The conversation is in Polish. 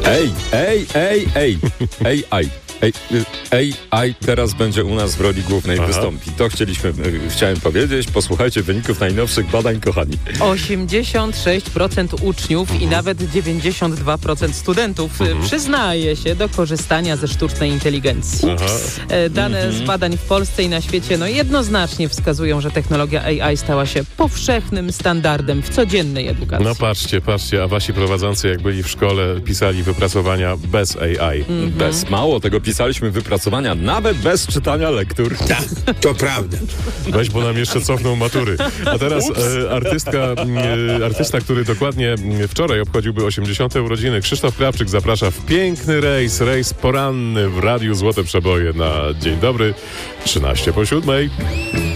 AI teraz będzie u nas w roli głównej wystąpi. To chciałem powiedzieć. Posłuchajcie wyników najnowszych badań, kochani. 86% uczniów i nawet 92% studentów przyznaje się do korzystania ze sztucznej inteligencji. Dane z badań w Polsce i na świecie jednoznacznie wskazują, że technologia AI stała się powszechnym standardem w codziennej edukacji. No patrzcie, a wasi prowadzący, jak byli w szkole, pisali wypracowania bez AI. Mało tego, pisaliśmy wypracowania nawet bez czytania lektur. Tak, to prawda. Weź, bo nam jeszcze cofną matury. A teraz artysta, który dokładnie wczoraj obchodziłby 80. urodziny, Krzysztof Krawczyk, zaprasza w piękny rejs poranny w Radiu Złote Przeboje na Dzień Dobry, 13 po 7.